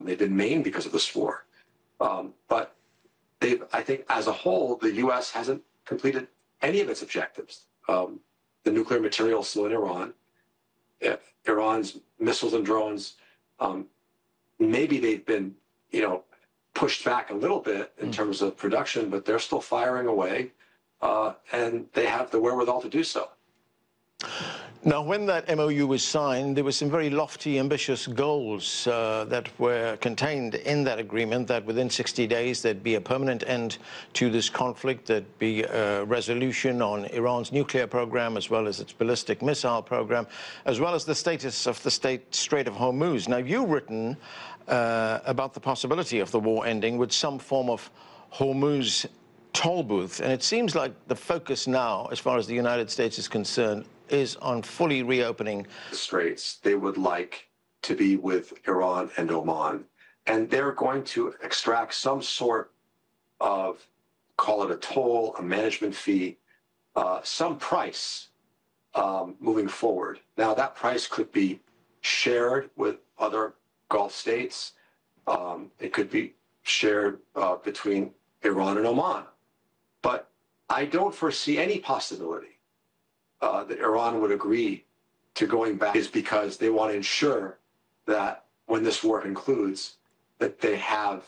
They've been maimed because of this war. But I think as a whole, the U.S. hasn't completed any of its objectives. The nuclear material is still in Iran. Iran's missiles and drones, maybe they've been, pushed back a little bit in terms of production, but they're still firing away, and they have the wherewithal to do so. Now, when that MOU was signed, there were some very lofty, ambitious goals that were contained in that agreement, that within 60 days there'd be a permanent end to this conflict, there'd be a resolution on Iran's nuclear program, as well as its ballistic missile program, as well as the status of the Strait of Hormuz. Now, you've written about the possibility of the war ending with some form of Hormuz toll booth, and it seems like the focus now, as far as the United States is concerned, is on fully reopening the straits. They would like to be with Iran and Oman, and they're going to extract some sort of, call it a toll, a management fee, some price moving forward. Now, that price could be shared with other Gulf states. It could be shared between Iran and Oman. But I don't foresee any possibility that Iran would agree to going back, is because they want to ensure that when this war concludes, that they have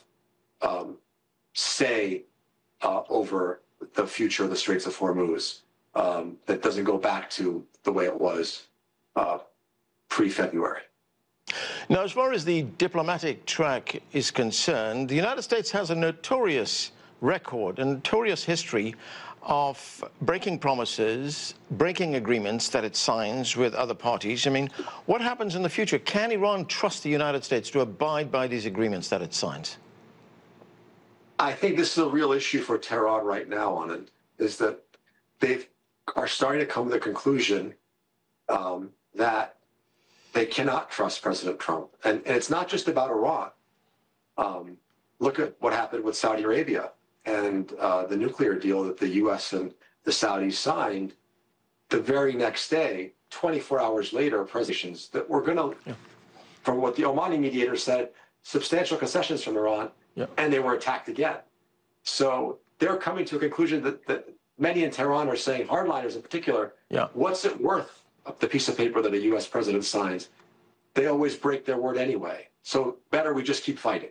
say over the future of the Straits of Hormuz, that doesn't go back to the way it was pre-February. Now, as far as the diplomatic track is concerned, the United States has a notorious record, a notorious history of breaking promises, breaking agreements that it signs with other parties. I mean, what happens in the future? Can Iran trust the United States to abide by these agreements that it signs? I think this is a real issue for Tehran right now on it, is that they are starting to come to the conclusion that they cannot trust President Trump. And it's not just about Iran. Look at what happened with Saudi Arabia and the nuclear deal that the U.S. and the Saudis signed. The very next day, 24 hours later, presidents that were going to, from what the Omani mediator said, substantial concessions from Iran, and they were attacked again. So they're coming to a conclusion that many in Tehran are saying, hardliners in particular, what's it worth, the piece of paper that a U.S. president signs? They always break their word anyway. So better we just keep fighting.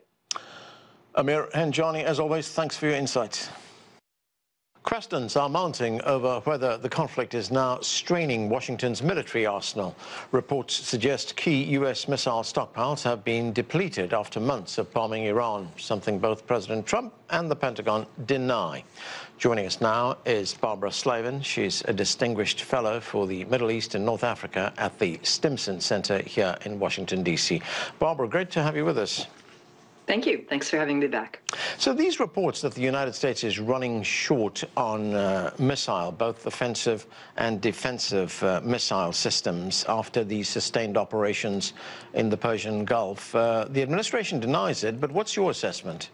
Amir Hanjani, as always, thanks for your insights. Questions are mounting over whether the conflict is now straining Washington's military arsenal. Reports suggest key U.S. missile stockpiles have been depleted after months of bombing Iran, something both President Trump and the Pentagon deny. Joining us now is Barbara Slavin. She's a distinguished fellow for the Middle East and North Africa at the Stimson Center here in Washington, D.C. Barbara, great to have you with us. Thank you. Thanks for having me back. So these reports that the United States is running short on both offensive and defensive missile systems after the sustained operations in the Persian Gulf, the administration denies it, but what's your assessment?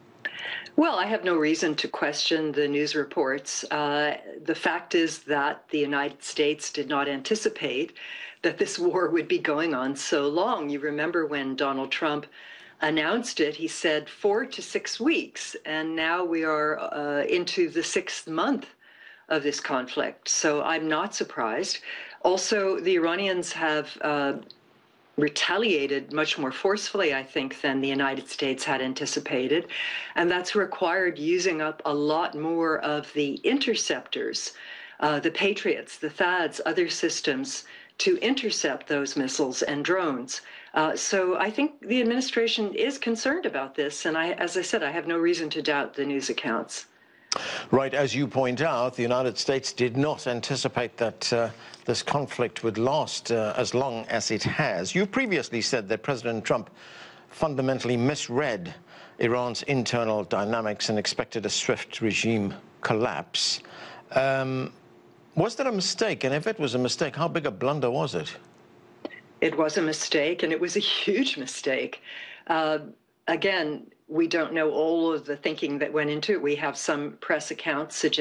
Well, I have no reason to question the news reports. The fact is that the United States did not anticipate that this war would be going on so long. You remember when Donald Trump announced it, he said 4 to 6 weeks, and now we are into the 6th month of this conflict. So I'm not surprised. Also, the Iranians have retaliated much more forcefully, I think, than the United States had anticipated, and that's required using up a lot more of the interceptors, the Patriots, the THAADs, other systems to intercept those missiles and drones. So I think the administration is concerned about this, and as I said, I have no reason to doubt the news accounts. Right, as you point out, the United States did not anticipate that this conflict would last as long as it has. You previously said that President Trump fundamentally misread Iran's internal dynamics and expected a swift regime collapse. Was that a mistake? And if it was a mistake, how big a blunder was it? It was a mistake, and it was a huge mistake. Again, we don't know all of the thinking that went into it. We have some press accounts suggesting